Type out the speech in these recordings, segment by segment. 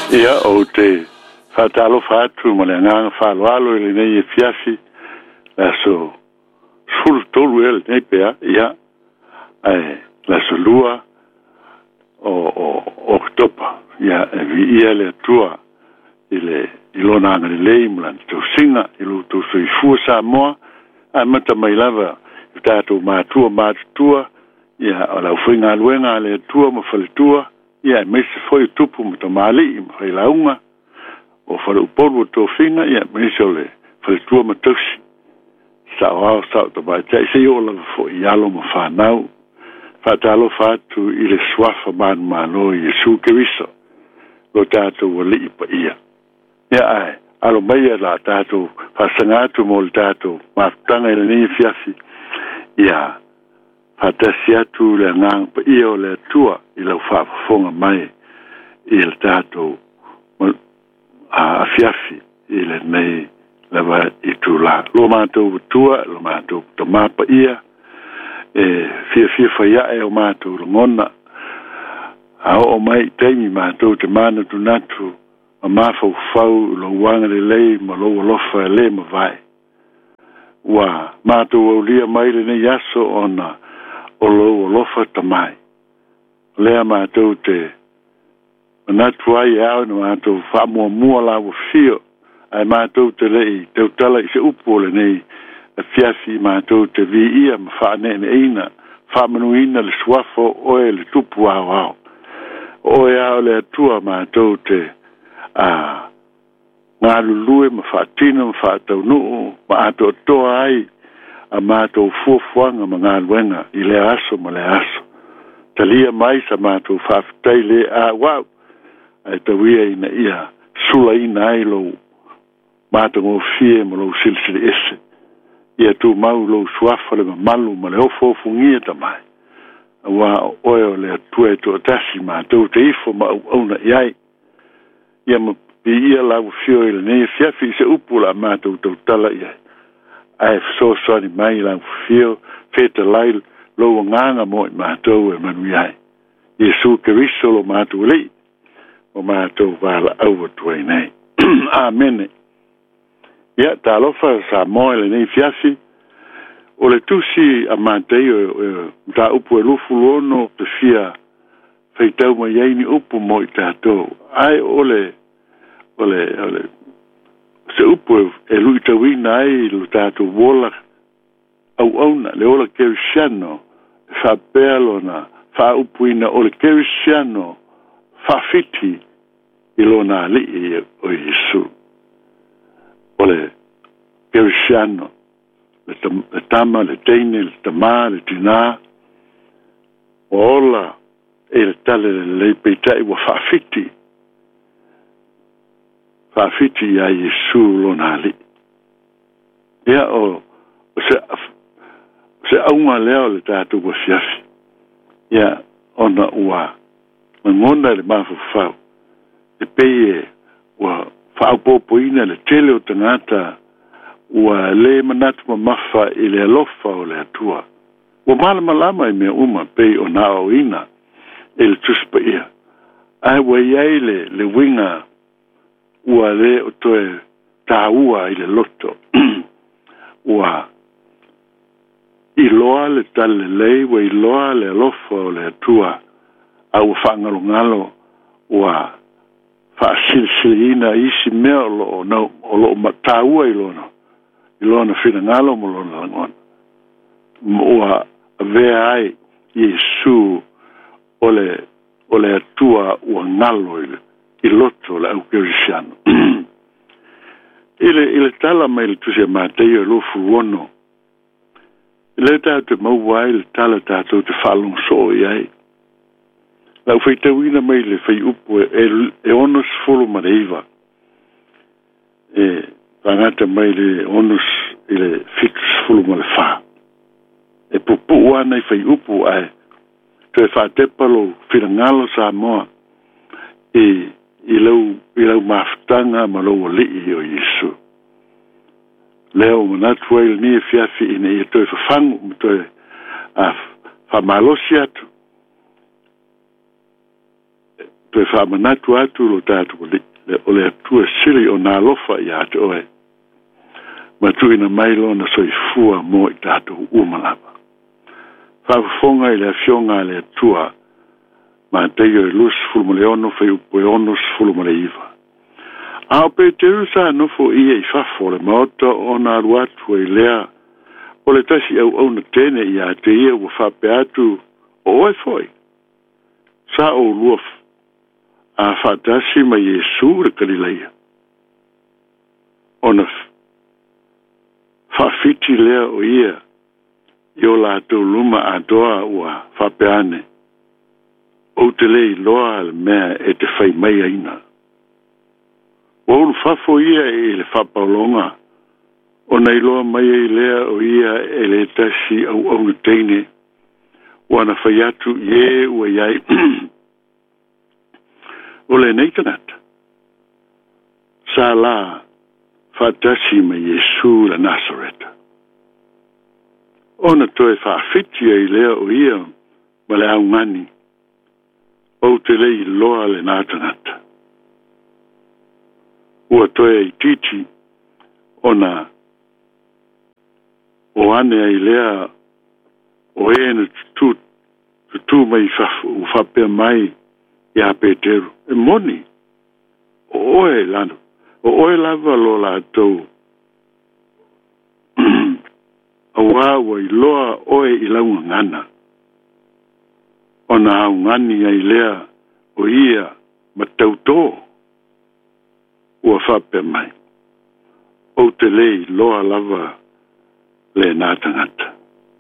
Ia o te whatalo whatu ma le nganga whaloalo ili nei e fiafi la so sulu tolu ele nei pea ia la so lua o oktopa ia e vi ia le tua ilona anga le lei mlan to singa ilu to soifua sa moa a mata mai lava tato matua ia o la uwhinga luenga le tua ma whaletua ia me se foi tupu mo tamali mo i launga o fale upolu to finga ia me se ole fale tua mo tosi sa to ba tai se yo la fo ia lo mo fa nau fa talo fa tu i le swafa man o Yesu Kristo lo tato wali pa ia ia alo mai la tato fa sangatu mo tato ma tanga le ni fiasi ia Hatasiatu le ngang pa iyo le tua ila ufafonga mai il tato a fiafi ila nei lava itula lo mato tua lo mato toma pa ia fia fa ia e o mato ngona o mai temi mato te mana tu natu ma fau lo wanga le lei ma lo lofa le ma vai wa mato o lia mai le nei yaso ona o lofa tamai. Lea mātou te manatu ai au na mātou whamua la o fio. Ai mātou te lei, tau tala i se upo le nei a fiafi mātou te vi ia ma whanene eina, whamanuina le suafo oe le tupu au. Oe au le atua mātou te ngā lulue ma whaatina ma whaatau nuu, ma ato toa ai, a mātou fuafuanga ma ngā luenga i le aso ma le aso. Talia mai sa mātou whaafitai le wau. Ai tawia ina ia sula ina ai lo mātou ngō fie ma lo silsili ese. Ia tu mau lo suafa le malu ma le ofofu ngia tamai. Wa oeo le atua e to atasi mātou te ifo ma auna iai. Ia ma pi ia lau fio i le nei fiafi se upula mātou tau tala iai. Ai so ni mai la fio feta lai lo nganga mo mātou e manu ai Yesu Kristo lo mātou lei o mātou wala au tuai nei amen ia talofa sa mo le nei fiasi o le tusi a mātei ta upu e lufu lono te fia feitau mai ai ni upu mo i tātou ai ole se upo e lui tawina ai lo tato wola au le ola kerisiano fa pelona fa upuina o le kerisiano fa fiti ilona li o Yesu ole kerisiano le tama le teine le tama le tina ola e tale le peitai wa fa fiti Fafiti ya Yesu lonali. Ia o se aunga leo le tatu wa fiafi. Ia ona ua ngona le mafu fau. E peye wa faupopo ina le tele o tangata ua le manatu ma mafa i le alofa o le atua. Ua malama i mea uma peye o nao ina e le tuspa ia. Ai wa iai le winga ua le o toe tāua i le loto. Ua iloa le tale lei, ua iloa le alofa o le atua, au whangalongalo, ua whaasilsilina isi mea o lo tāua ilona whina ngalo mo lona langona. Ua vea ai Yesu o le atua ua ngalo i loto la au kerisiano. Ile tala mai le tusia mātei o lofu wono. Ile tātou mauai le tala tātou te whalong so i ai. Lau whaitawina mai le whai upo e onos folo mareiva. Pangata mai le onos i le fitus folo ma le wha. E pupu wana i whai upo ai. Toe whaatepalo whirangalo sa moa. I lau maftanga ma lau li'i o Yesu. Leo manatu ai ni e fiafi ina i toi whafangu toi whamalosi atu. pe fa manatu atu lo tatu o le atua sili o nā lofa i ate oe. Matu ina mailo na soifua mo i tatu umalapa. Whaafonga i le afionga le atua ma teio e lus fulmoleono fai upoeono fulmoleiva. Ao pe teru sa nofo ia i fafo le maota o nā ruatu i lea o le tasi au na tene i ate ia ua whape atu o oe foi. Sa o luof a whatasi ma Yesu le kalileia. Ona whawhiti lea o ia i o la tau luma a doa ua whapeane o te lei loa le mea e te whai mai aina. O ulu whafo ia e le whapaolonga o nei loa mai e lea o ia e le tasi au na teine wana whai atu ie ua iai o le neitanata. Sa la whatasi ma Yesu la Nazareta. Ona toe whaafiti e lea o ia ma le au ngani o te lei loa le nātanata. Ua toe i titi ona o ane ai lea o ena tu mai whapea mai i a Peteru. E moni o oe lano. O oe lava lo la tau a wawa i loa oe i launga ngana. Ona au ngani ai lea o ia ma tautō ua whape mai. O te lei loa lava le nātangata.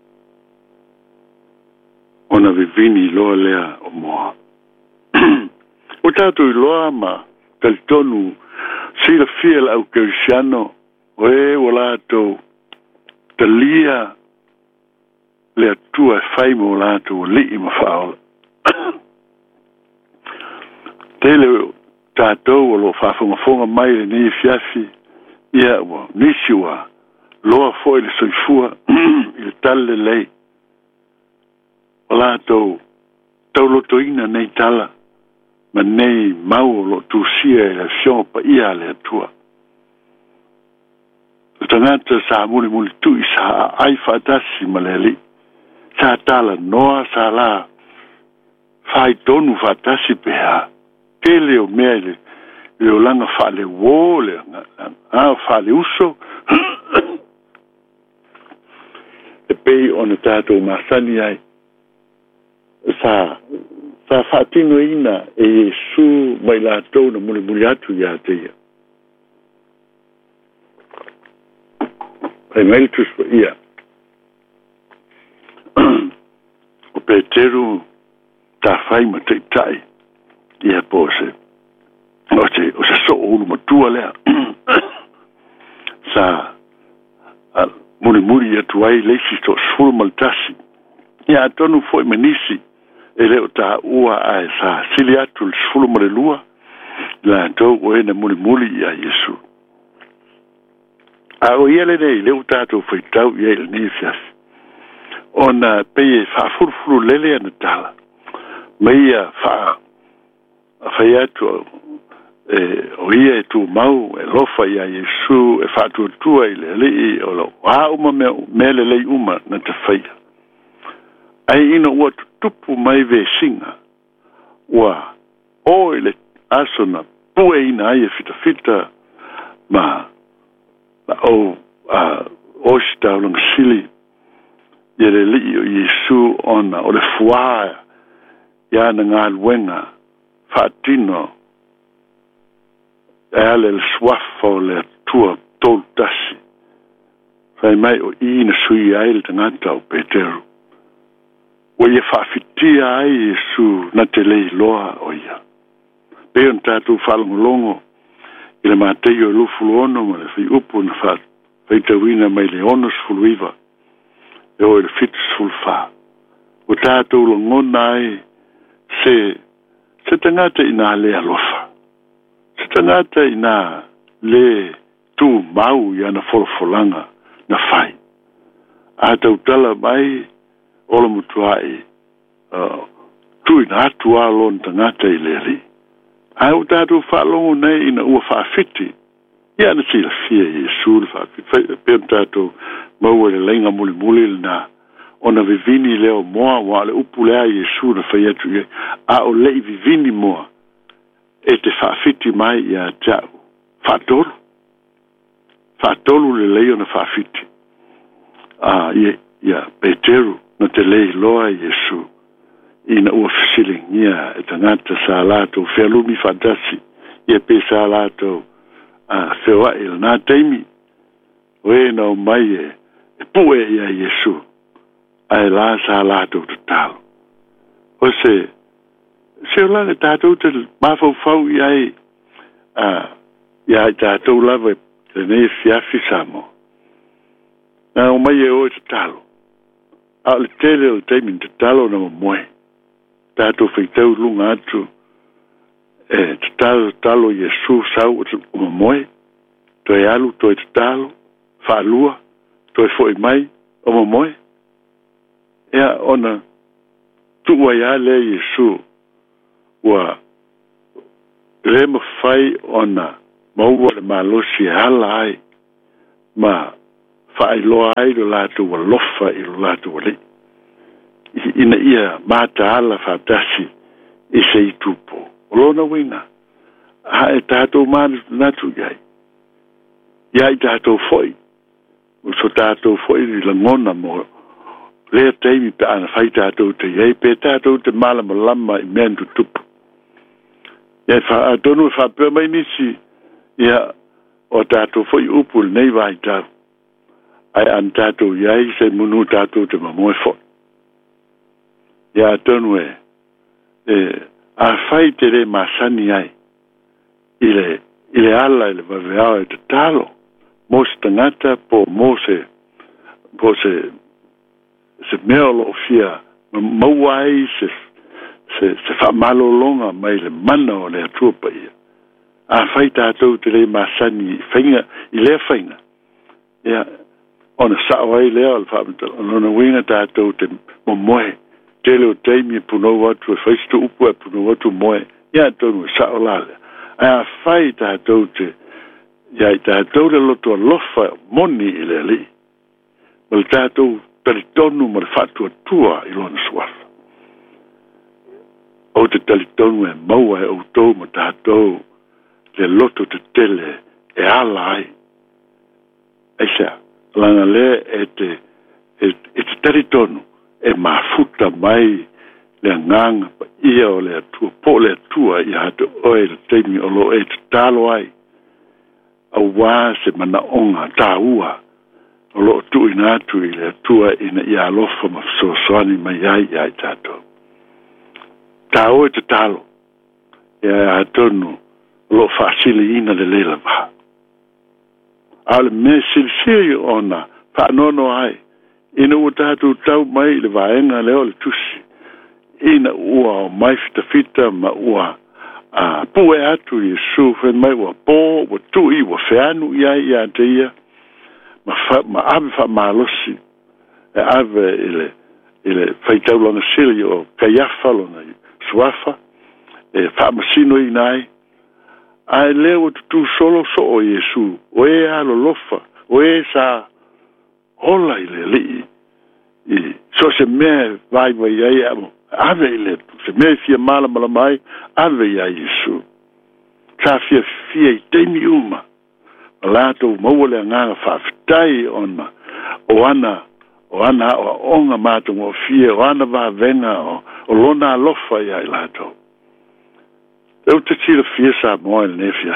Ona vivini loa lea o moa. O tātou i loa ma talitonu sila fiel au kerisiano o e o lātou talia le atua whai mo lātou o li ma whaola. Tele tātou o lo whafonga mai le ni fiafi ia o nisiwa loa foi le soifua i le tale lei o lātou taulotoina nei tala ma nei mau lo tusia e la fion pa ia le atua. O tangata sa muli tui sa ai whaatasi ma le li. Sa tala noa sa la whai tonu whaatasi peha. Kele o mea le o langa whale wō le whale uso. E pei ona tātou masani ai. Sa whaatino ina e Yesu mai lātou na muli atu ia teia. Ai meritus pa ia. O Peteru ta whai ma te tai ia pose. O se so ulu matua lea. Sa muri atu ai leisi to sfuru maltasi. Ia tonu foi manisi. E leo ta ua ai sa sili atu le sfulu ma le lua la tau o ena muli ia Yesu. A o ia le nei leo tātou whaitau ia le nei fiasi. Ona peye whaafurufuru lele ana tala. Meia whai atu o ia e tu mau e lofa ia Yesu e whaatuatua i le lei o lo uma me le lei uma na te whaia. Ai ina ua tupu mai ve singa ua o ile asona pue ina ai fita ma o sta long sili yere li o Yesu ona o le fuaia ya na ngal wenga fatino ele le swafo le tua toltasi sai mai o ina sui ai le tangata o Peteru. O ia whaafitia ai Yesu na te lei loa o ia. Peo na tātou whalongolongo i le māteio e lufulu ono ma le whi upu na whaitawina mai le onos fuluiva e o le fitus fulwha. O tātou longona ai se tangata ina le alofa. Se tangata ina le tu mau i ana folofolanga na whai. A tau tala mai ola mutuai tui na atua lon tangata i leri Au tātou whaalongo nei ina ua whaafiti. Ia na tila fia Iesu le whaafiti. Pea tātou maua le lenga muli na ona vivini leo moa wa le upu lea Iesu na whai atu ia. A o lei vivini moa e te whaafiti mai ia tau. Whaatolu. Whaatolu le leo na whaafiti. Ia Peteru na te lei loa Iesu. Ina ua fisilingia e tangata sa lato whelumi fantasi ia pe sa lato whewa il nā teimi oe na o mai e pue ia Iesu ai la sa lato te talo o se o langa tātou te mawhau iai tātou lava te ne fiafi samo na o mai e oe te talo a le tele o teimi te talo na o moe tātou whaitau lunga atu te talo Iesu sau o mamoe toi alu, toi te talo whaalua, toi foi mai o mamoe ea ona tua ia le Iesu ua le mawhai ona maua le malosi hala ai ma whaailoa ai lo lātu wa lofa i lo lātu wa li ina ia mata ala fatasi i se i tupo. O lona wina, ha e tātou mānu natu iai. Iai tātou foi. So tātou foi ni la ngona mo. Lea teimi pe ana whai tātou te iai, pe tātou te malama lama i mentu tupu. Iai whaatonu e whapea mai nisi, ia o tātou foi upul nei vai tātou. Ai an tātou iai se munu tātou te mamoe foi. Ia tonu a fai te re masani ai ile ala ile vaveao e te talo mo se tangata po se meo lo fia mauai se whamalo longa mai le mana o le atua pa ia a fai tātou te re masani whainga i lea whainga ia ona sa'awai lea o le whaamata ona winga tātou te momoe tele o teimi e puno watu e whaisto upu e puno watu moe ia tonu e sao lale a whai tātou te ia i tātou le loto lofa moni i le li ma le tātou talitonu ma le whatua tua i lona suafa o te talitonu e maua e outou ma tātou le loto te tele e ala ai eisa lana le e te talitonu e mafuta mai le nganga pa ia o le atua po le atua i hatu oe le teimi o lo e te talo ai a wā se mana onga tā ua o lo tu ina atu i le atua ina i alofa ma soani mai ai tātou tā oe te talo e a tonu lo whaasili ina le leila waha a le me silisiri ona whaanono ai ina ua tātou tau mai le vaenga leo le tusi. Ina ua o mai fita ma ua pue atu Iesu when mai ua pō, ua tui, ua wheanu iai ia te ia. Ma ave wha malosi. E ave ile whaitau lona sili o kaiafa lona suafa. E wha masino i nai. Ai leo tu solo so o Iesu. O e alo lofa. O e sa hola i le li so se me vai ai ave ile se me fia mala mai ave ai Iesu sa fia i teimi uma lato mole nga fa fitai ona o ana o onga mato mo fia o ana va venga o lona lofa ia lato eu te tira fia sa mo el nefia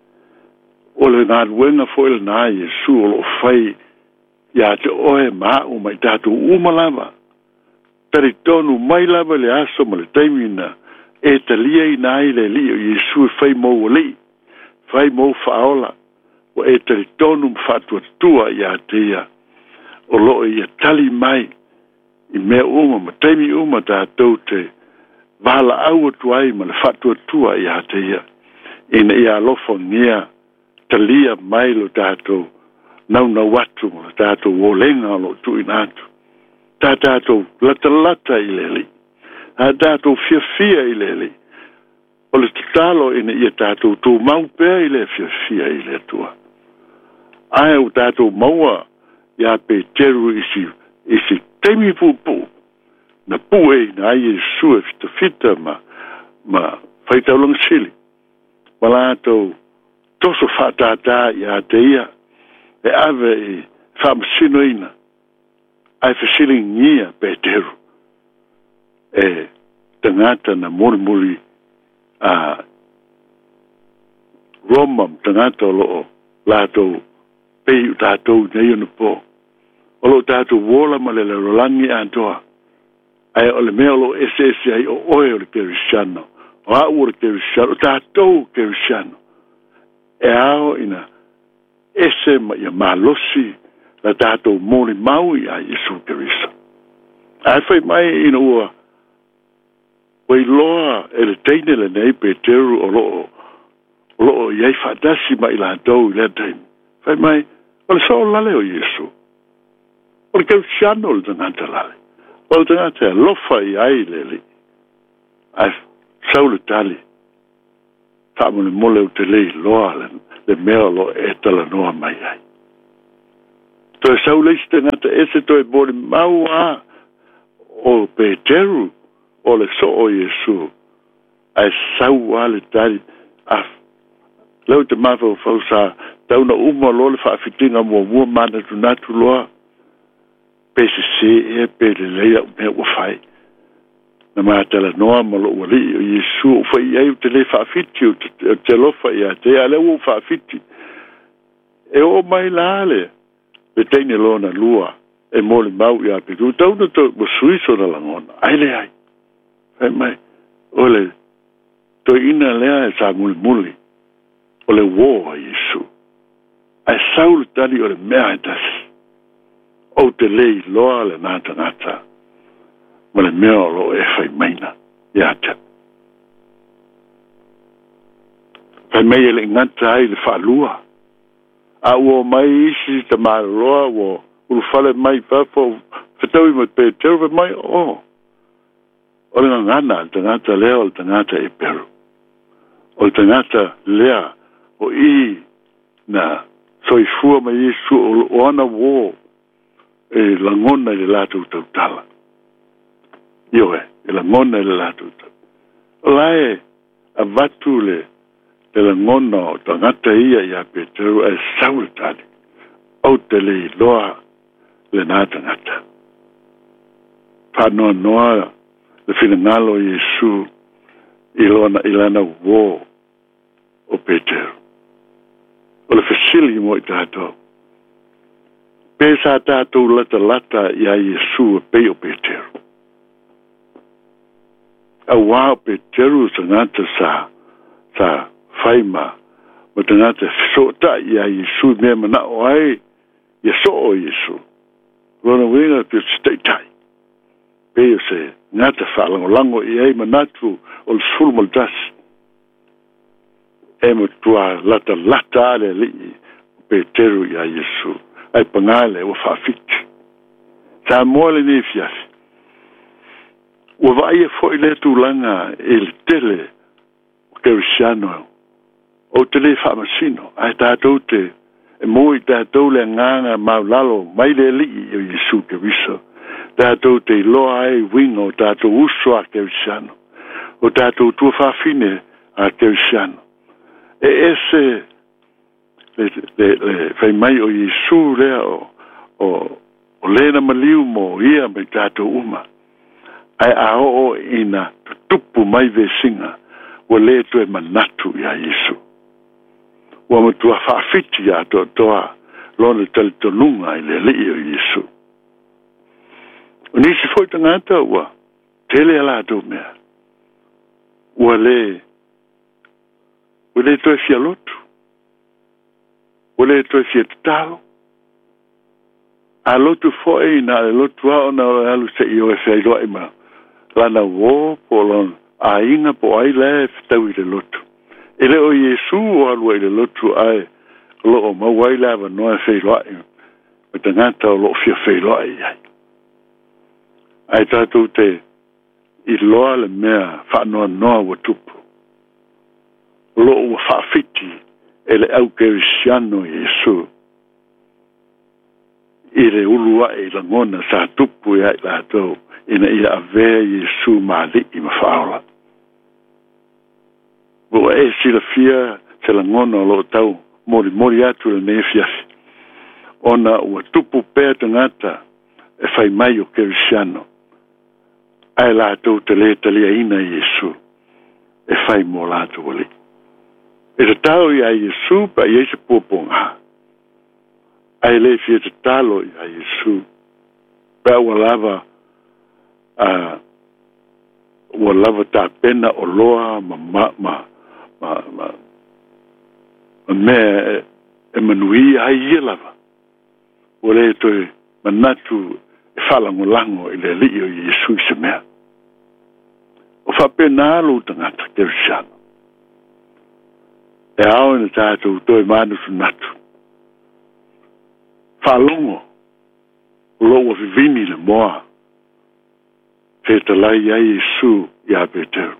o le na wenga fo el na Iesu o fai ia te oe maa o mai tātou umalava. Tari tonu mai lava le aso ma le taimina e talia i nai le li o Iesu e whai mou o li. Whai mou whaola o e tari tonu mwhatua tua ia te ia o loo ia tali mai i mea uma ma taimi uma tātou te wala au atu ai ma le whatua tua ia te ia. Ina ia alofa ngia talia mai lo tātou na watu mo tātou o lenga lo tu inatu. Tātou lata i leli. Tātou fia i leli. o le tatalo ina ia tātou tū mau pēr i le fia i le tua. Ai o tātou maua ia pe teru isi teimi pupu na pue na ai sue fita ma whaitaulang sili. Malato toso whatata ia te ia e ave i whamasino ina ai whasili ngia pe teru e tangata na muri a romam tangata o loo lato pei tātou nei unu po o lo tātou wola ma le rolangi antoa ai o le mea lo ese ai o oe o le kerisiano o a ua le kerisiano o tātou kerisiano e ao ina ese ma ia malosi la tātou mōni maui a Yesu Keriso ai whai mai ina ua wai loa e le teine le nei pe teru o loo iai whadasi ma ila tau i le teine whai mai o le sao lale o Yesu o le kerisiano o le tangata lale o le tangata lofa i ai le ai sau le tali whaamo le mole o te lei loa le mea lo e tala noa mai ai to e sau leisi tangata ese to e bori mau a o pe teru o le so o Yesu ai sau ale tali a leu te mafa o fausa tauna uma lo le whaafitinga mua mana tunatu loa pese se e pe le leia me ua whai na maatala noa ma lo wali o Yesu o whai ai o te le whaafiti o te lofa ia te ale o whaafiti e o mai laale le teine lona lua e mole mau ia pe tu tauna to mo suiso na langona ai le ai ai mai ole to ina lea e sa muli ole wo Yesu ai saul tali ole mea tasi o te lei loa le nata ma le mea lo e fai maina ia te fai mai ele ngata ai le whaalua a ua mai isi te maaroa wo urufale mai pafo whetaui mai pe teru mai o le ngana le tangata lea o le tangata e peru o le tangata lea o i na soifua mai Yesu o ana wo e langona le latu tautala io e langona le latu lae a vatu le langona o tangata ia Petero e saultali o te le loa le nātangata whanoa noa le whinangalo Yesu ilana wo o Petero o le fasili mo i tātou pēsā tātou lata ia Yesu e pei o Petero a wā o Petero sa ngata sa whaima ma te ngata fisota ia Yesu mea mana o ai Yesu o Yesu rona winga pio steitai pei o se ngata whalangolango i ai manatu o le sulmaltasi e mo tua lata ale li Petero ia Yesu ai pangale o whaafiti sa moale ni fiasi ua vai e foi le tūlanga e le tele o kerisiano o te le whaamasino ai tātou te e moi tātou le nganga maulalo mai le li o Yesu Keriso tātou te loa ai winga o tātou uso a kerisiano o tātou tua whaafine a kerisiano e ese le fai mai o Yesu lea o lena maliu mo ia me tātou uma ai o ina tupu mai ve singa o le to e manatu ia Yesu o mo tua whaafiti ia toa lona tali tonunga i le o Yesu o nisi foi tangata ua tele ala do mea ua le to e fia lotu o le to e fia tatalo a lotu foi na le lotu ao na alu se i o e fia iloa ima lana wo po lon a inga po ai le ftau i le lotu ele o Yesu o alu i le lotu ai lo o mawai lava noa fia iloa ima o te ngata o lo fia fia iloa i ai tātou te i loa le mea whanoa noa wa tupu lo ua whaafiti e le au kerisiano Yesu. I le ulua e la ngona sa tupu ia i la tau ina ia avea Yesu maali i mawhaola. Bua e sila fia se la ngona lo tau mori atu le nefiasi. Ona ua tupu pēr tangata e whai mai o kerisiano. Ai la tau te le talia ina Yesu e whai mo la tau wali. E te tau i a Yesu pa i eise puaponga. Ai le fia te talo i a Yesu. Pa ua lava ta pena o loa ma me e manui ai ia lava. Ua le toi manatu e whalangolango i le li o Yesu i se mea. O whapena alo tangata kerisiano. E ao ina tātou toi manu tu natu. Whalongo, loa vivini le moa. Te talai ai Yesu i a Petero.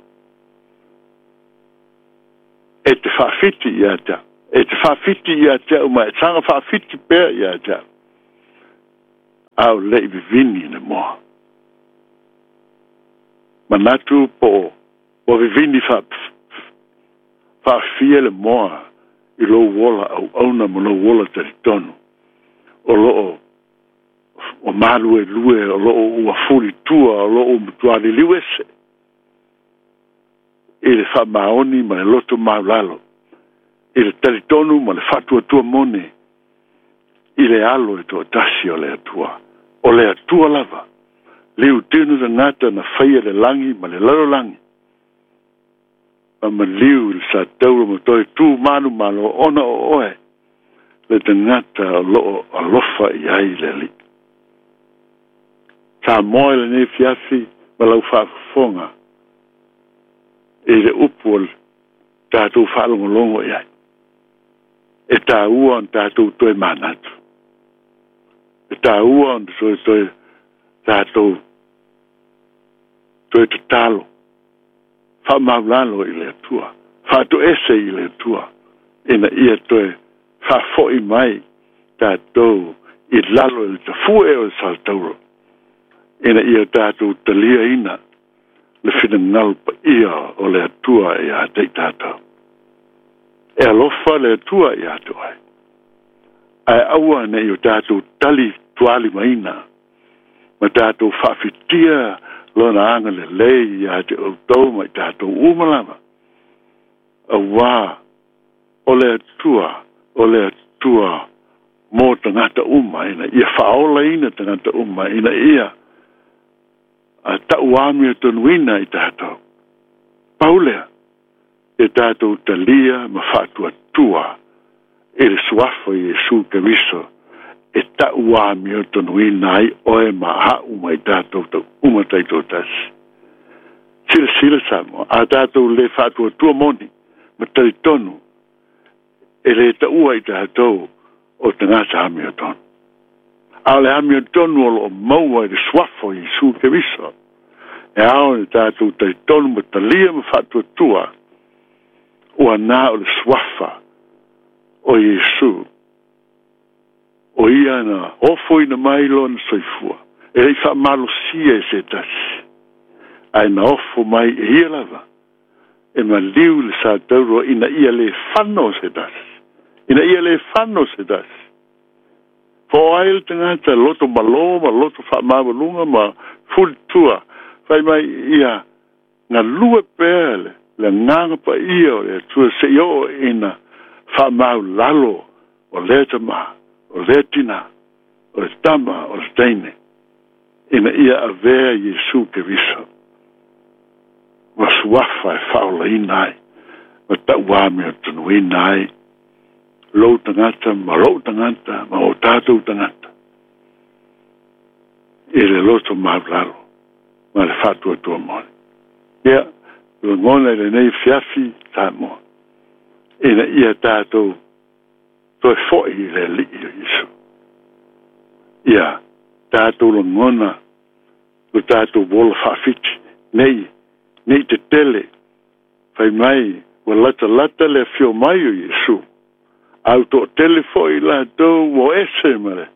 E te whawhiti i a te. E te whawhiti i a te, uma e tanga whawhiti pēr i a te. Au lei vivini le moa. Manatu po vivini whawhia le moa i lo wola au auna mo lo wola tari tonu. O loo o malu e lue, o loo ua furi tua, o loo mutuari liwese. I le whamaoni ma le loto maulalo. I le tari tonu ma le whatua tua mone. I le alo e toa tasi o le atua. O le atua lava. Liu tenu da ngata na whaia le langi ma le laro langi. Ma liu le sa tauro ma toi tu manu malo ona o oe. Le te ngata loo alofa i ai le li. Sa moe le ne fiafi ma lau whaafonga. E le upu tātou whaalongolongo i ai. E tā ua on tātou toi manatu. E tā ua on toi tātou toi te talo. Whamaulalo i le tua. Whātu ese i le tua. Ina ia toi whafoi mai tātou i lalo i te fue o saltauro. Ina ia tātou talia ina le whina pa ia o le atua i a tei tātou. E alofa le atua i a toi. Ai aua ne i o tātou tali tuali maina. Ma tātou whawhitia lona anga le lei i a te o tau mai tātou umalama. Awa o le atua mō tangata uma ina. Ia whaola ina tangata uma ina ia. A tauami o tonuina i tātou. Paulea, e tātou talia ma whātua tua, e le suafo i Yesu Keriso, e tauami o tonuina ai oe ma hau mai tātou tau umatai tō tasi. Sila samo, a tātou le whātua tua moni, ma tari tonu, e le taua i tātou o tangata hami o tonu. Ale hami o tonu o maua i le suafo i Yesu Keriso. E ao ni tātou tai tonu ma talia ma whatua tua o anā o le suafa o Yesu. O ia na ofo ina mailo na soifua. E rei wha malosia e se tasi. Ai na ofo mai e ia lava. E ma liu le sa tauro ina ia le whano se tasi. Ina ia le whano se tasi. Po aile tangata loto malo, ma loto wha mamalunga, ma fuli tua. Fai mai ia nga lue pēle, le nganga pa ia o le tua se io ina wha mau lalo o le tama, o le tina, o le tama, o le teine. Ina ia avea Yesu Keriso. Ma suafa e whaola inai, ma tauami o tunu inai, lou tangata, ma o tātou tangata. I le loto mau lalo. Ma le whatua tua mone. Ia, le ngone le nei fiafi tā moa. Ina ia tātou toi foi le li o Yesu. Ia, tātou le ngona, le tātou wola whawhiti, nei te tele, whai mai, lata le fio mai o Yesu. Auto telefoi la do mo ese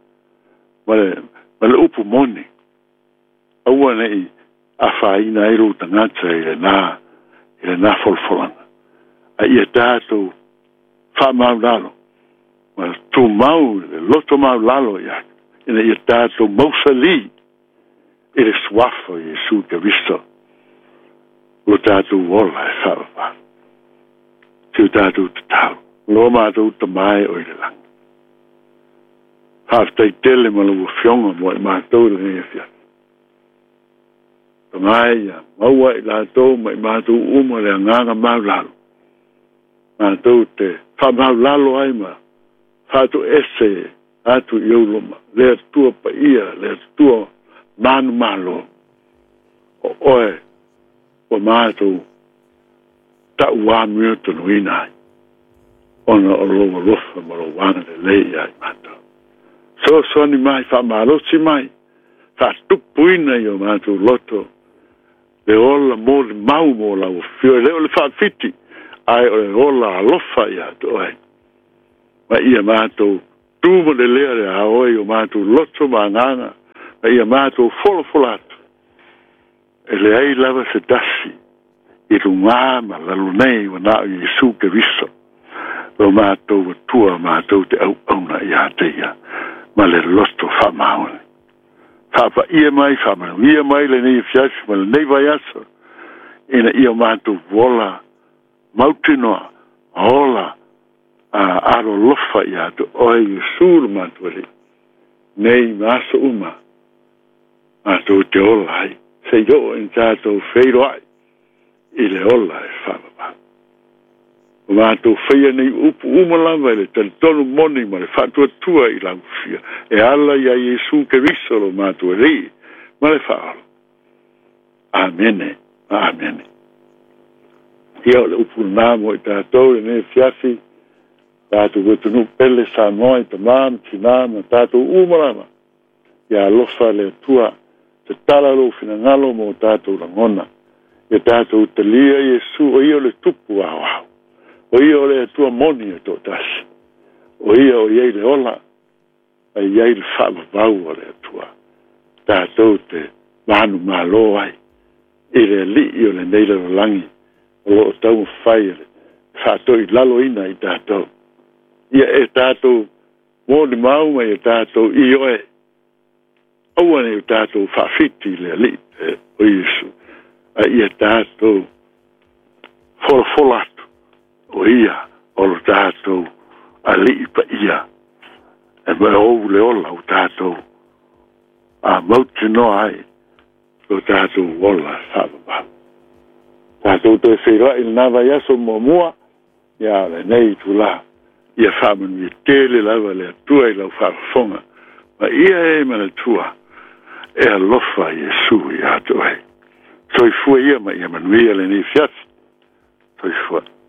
male upu moni. Aua nei a whaina e ro tangata ile na folfolanga. A ia tātou wha mau lalo. Ma tu mau, loto mau lalo ia. Ina ia tātou mausali. Ele swafo Yesu ke visto. Lo tātou wola e whaapa. Tiu tātou te tau. Lo mātou te mai o ile lang. Haftai tele malu fionga mo e mātou le nea fia. Ta mai ia, maua i lātou ma i mātou uma le anganga mau lalo. Mātou te whamau lalo ai ma. Hātou ese atu iuloma. Lea tua pa ia, lea tua manu malo. O oe, o mātou ta ua mio tonu inai. Ona o loa lofa ma lo wana le lei ai mātou. So ni mai, wha mālosi mai. Wha tupu ina i o mātou loto. Le ola mo le mau mo la o fio. Le o le wha fiti. Ai o le ola alofa i ato ai. Ma ia mātou tūma le lea le aoi o mātou loto ma nganga. Ma ia mātou fola atu. E le ai lava se dasi. I runga ma lalunei wa nao i Yesu ke viso. Lo mātou wa tua mātou te au auna i ateia. Ma le loto wha maone. Wha ia mai, wha manu ia mai le nei fiasi, ma le nei vai aso. Ina ia mātou wola, mautinoa, ola, aro lofa i ato, oe i suru mātou ali. Nei maso uma, mātou te ola ai. Se yo in tātou feiro ai, i le ola e whamapa. Mātou whaia nei upu umalama le tonu moni ma le whatua tua i laufia. E ala ia Yesu ke risolo mātou rei, ma le whaalo. Amene, amene. Ia o le upu nāmo i tātou e ne fiafi, tātou wetunu pele sa noa i tamam, tinama, tātou umalama. Ia lofa le tua, te talalo fina ngalo mo tātou rangona. Ia tātou te lia Yesu o ia le tupu au au. O ia o le tua moni e tō tasi. O ia o iei le ola. A iei le whaavavau o le tua. Tātou te manu mālo ai. I le li i o le neila rolangi. O lo o tau whai le. Tātou i lalo ina i tātou. Ia e tātou mōni mau mai e tātou i oe. Awane o tātou whaafiti le li o Yesu. A ia tātou fola atu. O ia, o lo tātou, a li pa ia. E mai ou le ola o tātou. A mauti no ai, o tātou ola whababa. Tātou te whira il nawa yaso mua, ia le nei tu la. Ia whamanu i tele lawa le atua i lau whafonga. Ma ia e mana tua, e a lofa Yesu i ato ai. Soi fua ia ma ia manuia le nei fiasi. Soi fua.